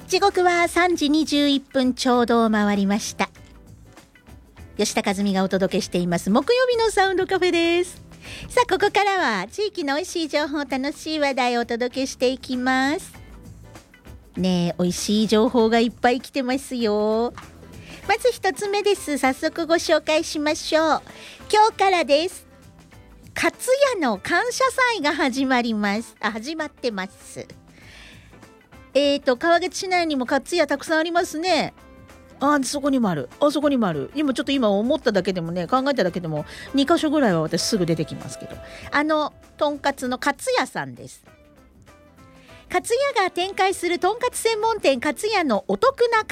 時刻は3時21分ちょうど回りました。吉田和美がお届けしています木曜日のサウンドカフェです。さあここからは地域の美味しい情報、楽しい話題をお届けしていきますね。美味しい情報がいっぱい来てますよ。まず一つ目です。早速ご紹介しましょう。今日からです。勝屋の感謝祭が始まってます。川口市内にも勝屋たくさんありますね。そこにもある。今ちょっと思っただけでもね、考えただけでも2カ所ぐらいは私すぐ出てきますけど、とんかつの勝屋さんです。勝屋が展開するとんかつ専門店勝屋のお得な